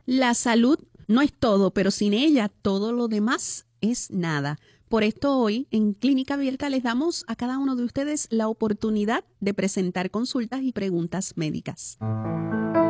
La salud no es todo, pero sin ella todo lo demás es nada. Por esto hoy en Clínica Abierta les damos a cada uno de ustedes la oportunidad de presentar consultas y preguntas médicas.